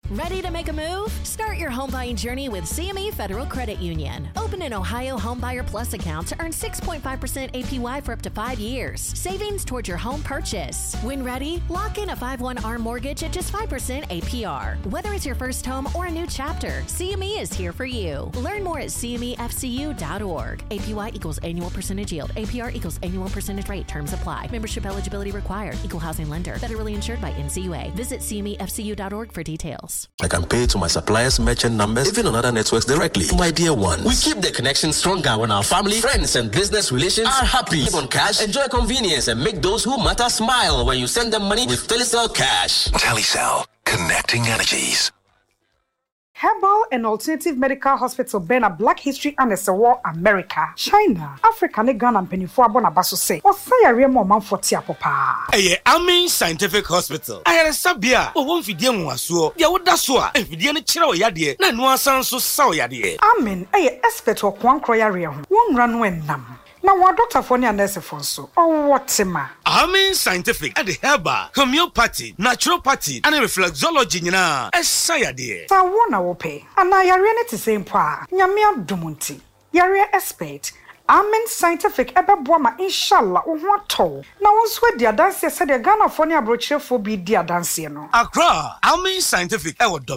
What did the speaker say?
Ready to make a move? Start your home buying journey with CME Federal Credit Union. Open an Ohio Homebuyer Plus account to earn 6.5% APY for up to 5 years. Savings towards your home purchase. When ready, lock in a 5/1 ARM mortgage at just 5% APR. Whether it's your first home or a new chapter, CME is here for you. Learn more at cmefcu.org. APY equals annual percentage yield. APR equals annual percentage rate. Terms apply. Membership eligibility required. Equal housing lender. Federally insured by NCUA. Visit cmefcu.org for details. I can pay to my suppliers' merchant numbers, even on other networks directly. My dear ones, we keep the connection stronger when our family, friends, and business relations are happy. Live on cash, enjoy convenience, and make those who matter smile when you send them money with Telecel Cash. Telecel, connecting energies. Herbal and Alternative Medical Hospital Bena Black History and War America, China, Africa ne Ghana mpenifo abona baso say. Osayare mo manfo tia papa. Amin Scientific Hospital. Ayere sabia, o won fidie mu aso. Dia woda so a, fidie ne kire o yade, na no asan so sa o yade. Amen, expert o kwankro yare ho. Won nra no enam. Na wa doctor for ne nurse for so. O wotema. Amin Scientific at the herbal, homeopathy, naturopathy, and reflexology nyina. Esayade. Sa wona wo pe. Ana yare ne te same pa. Nyame adumunti. Yare expert. Amen Scientific ebeboa ma inshallah wo ho ato. Na wo so dia dance se de Ghana for ne abrochirefo bi dia dance no. Accra, Amin Scientific